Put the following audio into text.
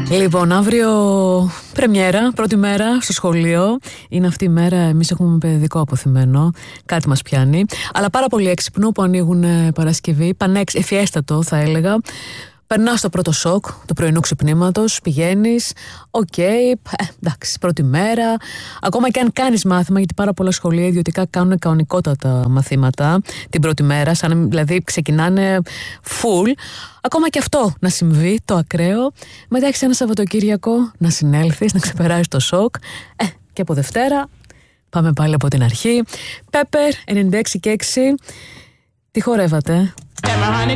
Λοιπόν, αύριο πρεμιέρα, πρώτη μέρα στο σχολείο. Είναι αυτή η μέρα, εμείς έχουμε παιδικό αποθυμένο. Κάτι μας πιάνει. Αλλά πάρα πολύ έξυπνο που ανοίγουν Παρασκευή. Εφιέστατο θα έλεγα. Περνάς το πρώτο σοκ του πρωινού ξυπνήματος, πηγαίνεις, εντάξει, πρώτη μέρα. Ακόμα και αν κάνεις μάθημα, γιατί πάρα πολλά σχολεία ιδιωτικά κάνουν κανονικότατα μαθήματα την πρώτη μέρα, σαν δηλαδή ξεκινάνε full. Ακόμα και αυτό να συμβεί, το ακραίο. Μετά έχεις ένα Σαββατοκύριακο να συνέλθεις, να ξεπεράσεις το σοκ. Και από Δευτέρα πάμε πάλι από την αρχή. Pepper 96 και 6. Τι χορεύατε?